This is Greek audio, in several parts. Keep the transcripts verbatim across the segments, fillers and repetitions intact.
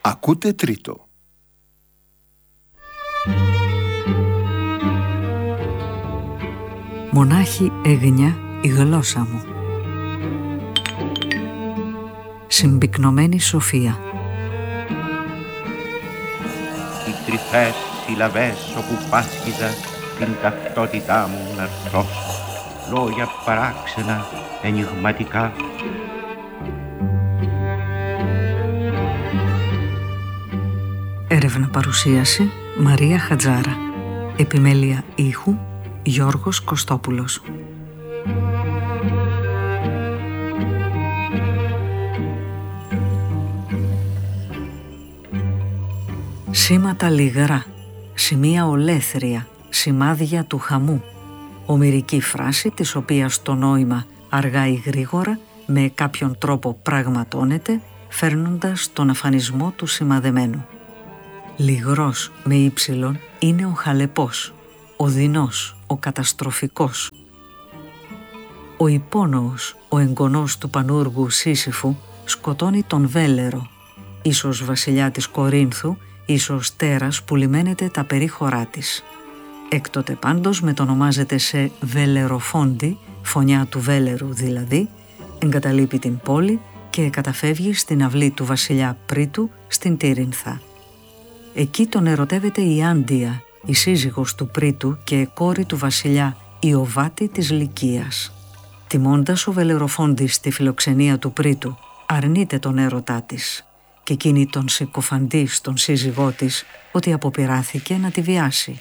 Ακούτε τρίτο. Μονάχη έγνοια η γλώσσα μου. Συμπυκνωμένη σοφία. Οι κρυφές συλλαβές όπου πάσχιζα την ταυτότητά μου να τρώσω, λόγια παράξενα, ενιγματικά. Έρευνα παρουσίαση Μαρία Χατζάρα. Επιμέλεια ήχου Γιώργος Κωστόπουλος. Σήματα λιγρά, σημεία ολέθρια, σημάδια του χαμού. Ομηρική φράση της οποίας το νόημα αργά ή γρήγορα με κάποιον τρόπο πραγματώνεται, φέρνοντας τον αφανισμό του σημαδεμένου. Λιγρός με ύψιλον είναι ο χαλεπός, ο δεινός, ο καταστροφικός. Ο υπόνοος, ο εγγονός του πανούργου Σύσυφου, σκοτώνει τον Βέλερο, ίσως βασιλιά της Κορίνθου, ίσως τέρας που λιμένεται τα περίχωρά της. Έκτοτε πάντως μετονομάζεται σε Βελεροφόντι, φωνιά του Βέλερου δηλαδή, εγκαταλείπει την πόλη και καταφεύγει στην αυλή του βασιλιά Πρίτου στην Τύρινθα. Εκεί τον ερωτεύεται η Άντια, η σύζυγος του Πρίτου και κόρη του βασιλιά Ιωβάτη της Λυκίας. Τιμώντας ο Βελεροφόντης τη φιλοξενία του Πρίτου, αρνείται τον έρωτά της και εκείνη τον συκοφαντεί στον σύζυγό της ότι αποπειράθηκε να τη βιάσει.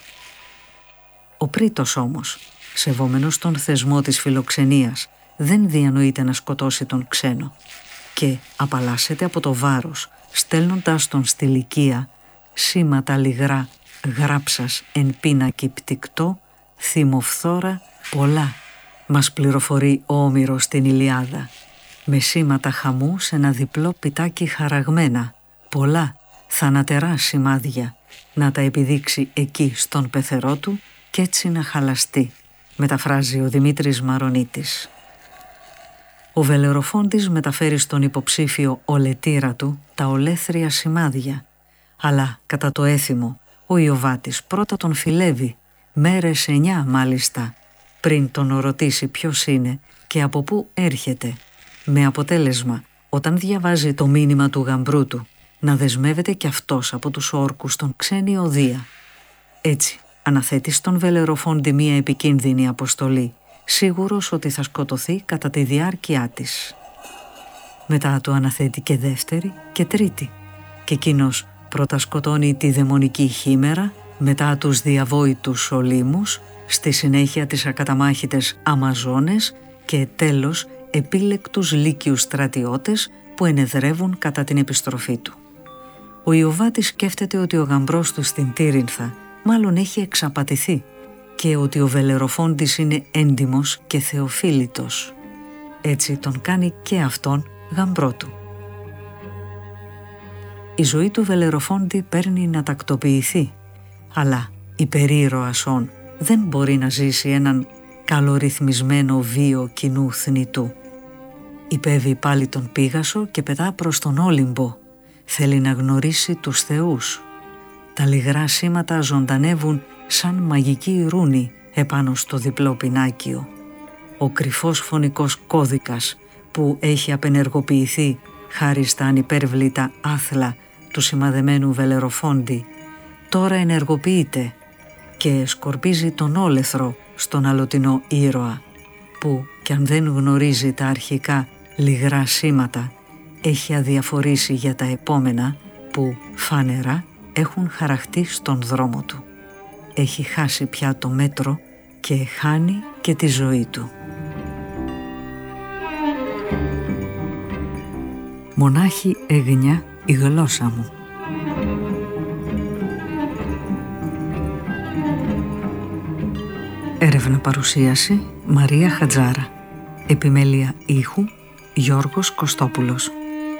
Ο Πρίτος όμως, σεβόμενος τον θεσμό της φιλοξενίας, δεν διανοείται να σκοτώσει τον ξένο και απαλλάσσεται από το βάρος, στέλνοντας τον στη Λυκία σήματα λιγρά γράψας εν πίνακι πτυκτό, θυμοφθόρα πολλά, μας πληροφορεί ο Όμηρος στην Ηλιάδα, με σήματα χαμού σε ένα διπλό πιτάκι χαραγμένα, πολλά θανατερά σημάδια, να τα επιδείξει εκεί στον πεθερό του κι έτσι να χαλαστεί, μεταφράζει ο Δημήτρης Μαρονίτης. Ο Βελεροφόντης μεταφέρει στον υποψήφιο ολετήρα του τα ολέθρια σημάδια, αλλά κατά το έθιμο ο Ιωβάτης πρώτα τον φιλεύει, μέρες εννιά μάλιστα, πριν τον ρωτήσει ποιος είναι και από πού έρχεται, με αποτέλεσμα όταν διαβάζει το μήνυμα του γαμπρού του να δεσμεύεται κι αυτός από τους όρκους στον ξένη οδεία. Έτσι αναθέτει στον Βελεροφόντι μία επικίνδυνη αποστολή, σίγουρος ότι θα σκοτωθεί κατά τη διάρκεια της. Μετά του αναθέτει και δεύτερη και τρίτη και εκείνος πρώτα σκοτώνει τη δαιμονική χήμερα, μετά τους διαβόητους ολίμους, στη συνέχεια τις ακαταμάχητες Αμαζόνες και τέλος επίλεκτους λύκιους στρατιώτες που ενεδρεύουν κατά την επιστροφή του. Ο Ιωβάτης σκέφτεται ότι ο γαμπρός του στην Τύρινθα μάλλον έχει εξαπατηθεί και ότι ο Βελεροφόντης είναι έντιμος και θεοφίλητος. Έτσι τον κάνει και αυτόν γαμπρό του. Η ζωή του Βελεροφόντι παίρνει να τακτοποιηθεί, αλλά υπερήρωας όν δεν μπορεί να ζήσει έναν καλορυθμισμένο βίο κοινού θνητού. Υπέβει πάλι τον Πήγασο και πετά προς τον Όλυμπο. Θέλει να γνωρίσει τους θεούς. Τα λιγρά σήματα ζωντανεύουν σαν μαγική ρούνη επάνω στο διπλό πινάκιο. Ο κρυφός φωνικός κώδικας που έχει απενεργοποιηθεί χάρη στα ανυπέρβλητα άθλα του σημαδεμένου Βελεροφόντι, τώρα ενεργοποιείται και σκορπίζει τον όλεθρο στον αλωτινό ήρωα, που κι αν δεν γνωρίζει τα αρχικά λιγρά σήματα, έχει αδιαφορήσει για τα επόμενα που φανερά έχουν χαραχτεί στον δρόμο του. Έχει χάσει πια το μέτρο και χάνει και τη ζωή του. Μονάχη έγνοια η γλώσσα μου. Έρευνα παρουσίαση Μαρία Χατζάρα. Επιμέλεια ήχου Γιώργος Κωστόπουλος.